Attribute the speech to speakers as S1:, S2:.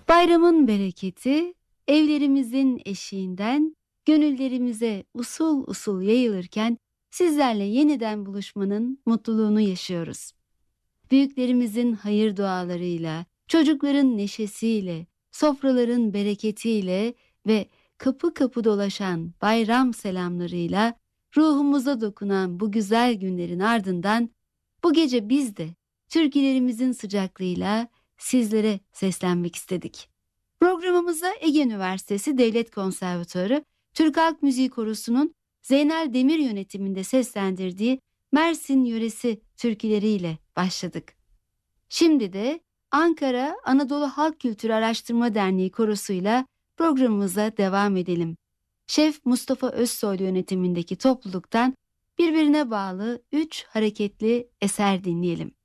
S1: Bayramın bereketi evlerimizin eşiğinden gönüllerimize usul usul yayılırken sizlerle yeniden buluşmanın mutluluğunu yaşıyoruz. Büyüklerimizin hayır dualarıyla, çocukların neşesiyle, sofraların bereketiyle ve kapı kapı dolaşan bayram selamlarıyla ruhumuza dokunan bu güzel günlerin ardından bu gece biz de türkülerimizin sıcaklığıyla sizlere seslenmek istedik. Programımıza Ege Üniversitesi Devlet Konservatuarı Türk Halk Müziği Korosu'nun Zeynel Demir yönetiminde seslendirdiği Mersin yöresi türküleriyle başladık. Şimdi de Ankara Anadolu Halk Kültürü Araştırma Derneği korosuyla programımıza devam edelim. Şef Mustafa Özsoylu yönetimindeki topluluktan birbirine bağlı 3 hareketli eser dinleyelim.